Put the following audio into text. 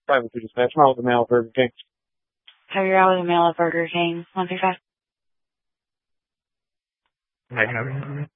Private to dispatch, miles of mail, Burger King. Have your hours of mail at Burger King. 135. Hi, how are you?